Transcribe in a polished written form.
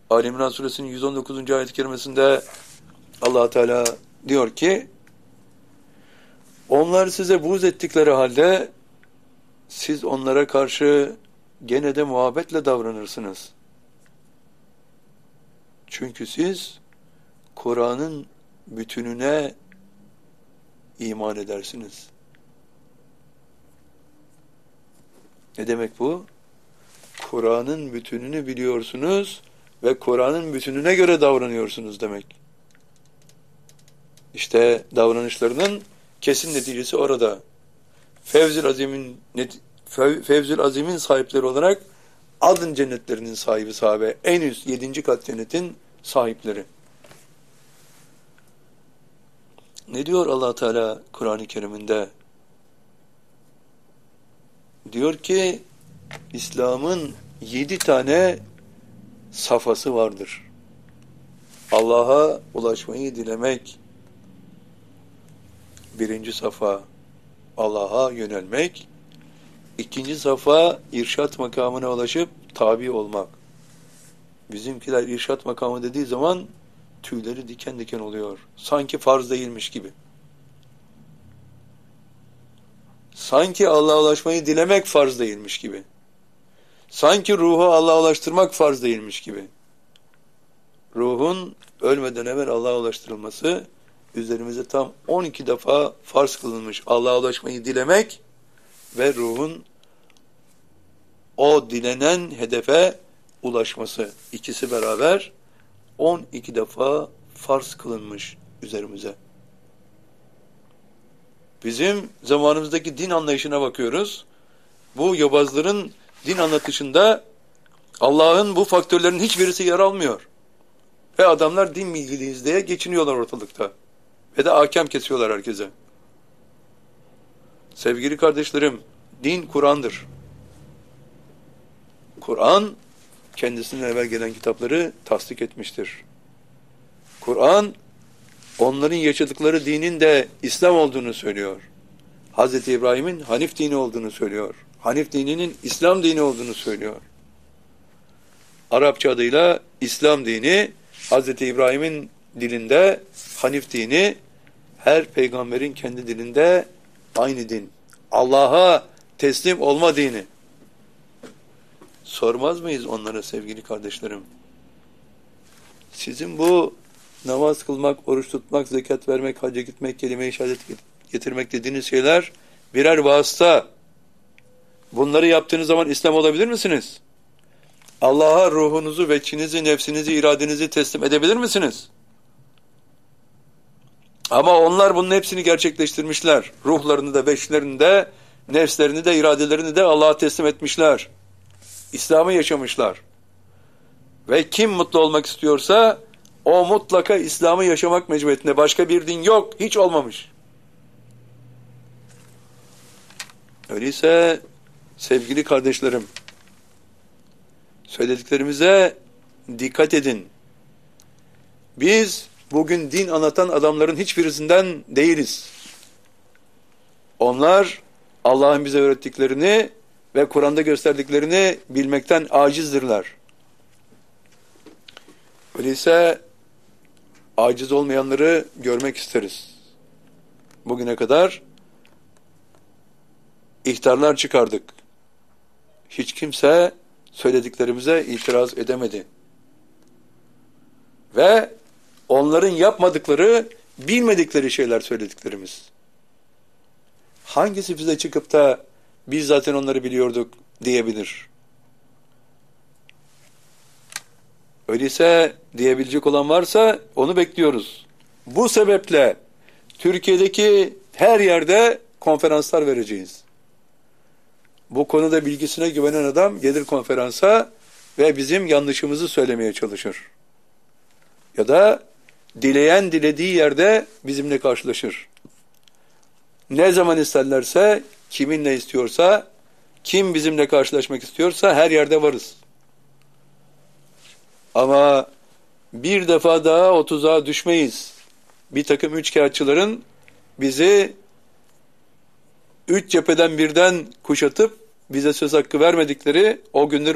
Ali İmran suresinin 119. ayet-i kerimesinde Allah Teala diyor ki, onlar size buğz ettikleri halde siz onlara karşı gene de muhabbetle davranırsınız. Çünkü siz Kur'an'ın bütününe iman edersiniz. Ne demek bu? Kur'an'ın bütününü biliyorsunuz ve Kur'an'ın bütününe göre davranıyorsunuz demek. İşte davranışlarının kesin neticesi orada. Fevzül Azim'in sahipleri olarak adın cennetlerinin sahibi sahabe. En üst 7. kat cennetin sahipleri. Ne diyor Allah Teala Kur'an-ı Kerim'inde? Diyor ki İslam'ın 7 tane safhası vardır. Allah'a ulaşmayı dilemek. 1. safa Allah'a yönelmek. 2. safa irşat makamına ulaşıp tabi olmak. Bizimkiler irşat makamı dediği zaman tüyleri diken diken oluyor. Sanki farz değilmiş gibi. Sanki Allah'a ulaşmayı dilemek farz değilmiş gibi. Sanki ruhu Allah'a ulaştırmak farz değilmiş gibi. Ruhun ölmeden evvel Allah'a ulaştırılması üzerimize tam 12 defa farz kılınmış. Allah'a ulaşmayı dilemek ve ruhun o dilenen hedefe ulaşması. İkisi beraber 12 defa farz kılınmış üzerimize. Bizim zamanımızdaki din anlayışına bakıyoruz. Bu yobazların din anlatışında Allah'ın bu faktörlerin hiçbirisi yer almıyor. Ve adamlar din bilgiliyiz diye geçiniyorlar ortalıkta. Ve de ahkam kesiyorlar herkese. Sevgili kardeşlerim, din Kur'an'dır. Kur'an, kendisinden evvel gelen kitapları tasdik etmiştir. Kur'an, onların yaşadıkları dinin de İslam olduğunu söylüyor. Hz. İbrahim'in Hanif dini olduğunu söylüyor. Hanif dininin İslam dini olduğunu söylüyor. Arapça adıyla İslam dini, Hz. İbrahim'in dilinde Hanif dini, her peygamberin kendi dilinde aynı din. Allah'a teslim olma dini. Sormaz mıyız onlara sevgili kardeşlerim? Sizin bu namaz kılmak, oruç tutmak, zekat vermek, hacca gitmek, kelime-i şehadet getirmek dediğiniz şeyler birer vasıta. Bunları yaptığınız zaman İslam olabilir misiniz? Allah'a ruhunuzu, veçhinizi, nefsinizi, iradenizi teslim edebilir misiniz? Ama onlar bunun hepsini gerçekleştirmişler. Ruhlarını da, veçhlerini de, nefslerini de, iradelerini de Allah'a teslim etmişler. İslam'ı yaşamışlar. Ve kim mutlu olmak istiyorsa o mutlaka İslam'ı yaşamak mecburiyetinde. Başka bir din yok, hiç olmamış. Öyleyse sevgili kardeşlerim, söylediklerimize dikkat edin. Biz bugün din anlatan adamların hiçbirisinden değiliz. Onlar Allah'ın bize öğrettiklerini ve Kur'an'da gösterdiklerini bilmekten acizdirler. Öyleyse aciz olmayanları görmek isteriz. Bugüne kadar ihtarlar çıkardık. Hiç kimse söylediklerimize itiraz edemedi. Ve onların yapmadıkları, bilmedikleri şeyler söylediklerimiz. Hangisi bize çıkıp da biz zaten onları biliyorduk diyebilir? Öyleyse diyebilecek olan varsa onu bekliyoruz. Bu sebeple Türkiye'deki her yerde konferanslar vereceğiz. Bu konuda bilgisine güvenen adam gelir konferansa ve bizim yanlışımızı söylemeye çalışır. Ya da dileyen dilediği yerde bizimle karşılaşır. Ne zaman isterlerse, kiminle istiyorsa, kim bizimle karşılaşmak istiyorsa her yerde varız. Ama bir defa daha o tuzağa düşmeyiz. Bir takım üçkağıtçıların bizi 3 cepheden birden kuşatıp bize söz hakkı vermedikleri o günleri